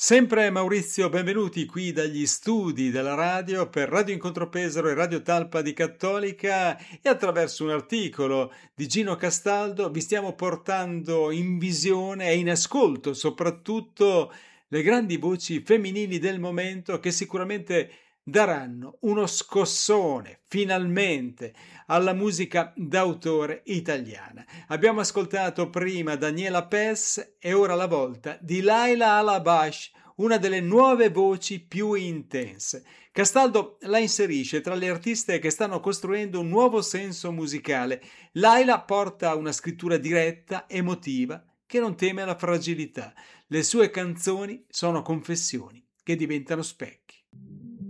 Sempre Maurizio, benvenuti qui dagli studi della radio per Radio Incontro Pesaro e Radio Talpa di Cattolica, e attraverso un articolo di Gino Castaldo vi stiamo portando in visione e in ascolto soprattutto le grandi voci femminili del momento, che sicuramente daranno uno scossone finalmente alla musica d'autore italiana. Abbiamo ascoltato prima Daniela Pes e ora la volta di Laila Alabash, una delle nuove voci più intense. Castaldo la inserisce tra le artiste che stanno costruendo un nuovo senso musicale. Laila porta una scrittura diretta, emotiva, che non teme la fragilità. Le sue canzoni sono confessioni che diventano specchi.